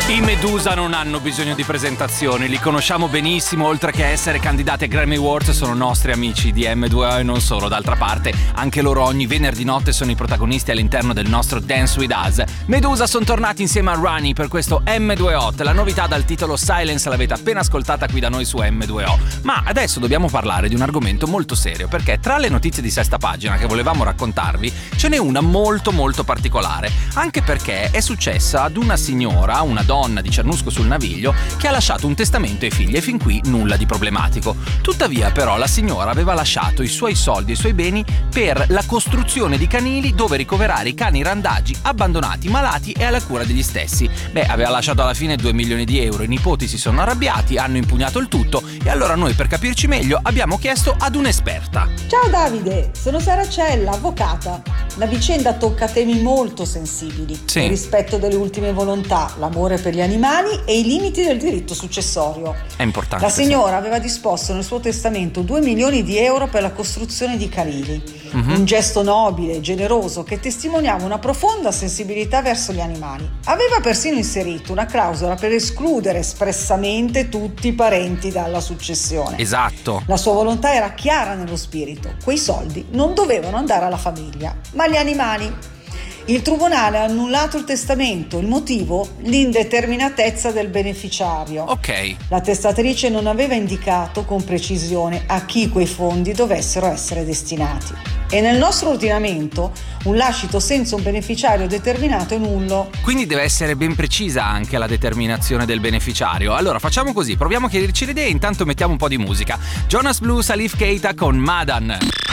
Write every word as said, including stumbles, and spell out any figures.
I Medusa non hanno bisogno di presentazioni, li conosciamo benissimo, oltre che essere candidati ai Grammy Awards sono nostri amici di emme due o e non solo. D'altra parte anche loro ogni venerdì notte sono i protagonisti all'interno del nostro Dance With Us. Medusa sono tornati insieme a Rani per questo emme due Hot, la novità dal titolo Silence l'avete appena ascoltata qui da noi su emme due o. Ma adesso dobbiamo parlare di un argomento molto serio, perché tra le notizie di Sesta Pagina che volevamo raccontarvi ce n'è una molto molto particolare, anche perché è successa ad una signora, una donna di Cernusco sul Naviglio, che ha lasciato un testamento ai figli e fin qui nulla di problematico. Tuttavia però la signora aveva lasciato i suoi soldi e i suoi beni per la costruzione di canili dove ricoverare i cani randagi abbandonati, malati e alla cura degli stessi. Beh, aveva lasciato alla fine due milioni di euro, i nipoti si sono arrabbiati, hanno impugnato il tutto e allora noi, per capirci meglio, abbiamo chiesto ad un'esperta. Ciao Davide, sono Saracella, avvocata. La vicenda tocca temi molto sensibili: sì. Il rispetto delle ultime volontà, l'amore per gli animali e i limiti del diritto successorio. È importante. La signora sì. aveva disposto nel suo testamento due milioni di euro per la costruzione di canili, mm-hmm. un gesto nobile e generoso che testimoniava una profonda sensibilità verso gli animali. Aveva persino inserito una clausola per escludere espressamente tutti i parenti dalla successione. Esatto. La sua volontà era chiara nello spirito: quei soldi non dovevano andare alla famiglia, ma agli animali. Il tribunale ha annullato il testamento. Il motivo? L'indeterminatezza del beneficiario. Ok. La testatrice non aveva indicato con precisione a chi quei fondi dovessero essere destinati. E nel nostro ordinamento un lascito senza un beneficiario determinato è nullo. Quindi deve essere ben precisa anche la determinazione del beneficiario. Allora facciamo così, proviamo a chiarirci le idee e intanto mettiamo un po' di musica. Jonas Blue, Salif Keita con Madan.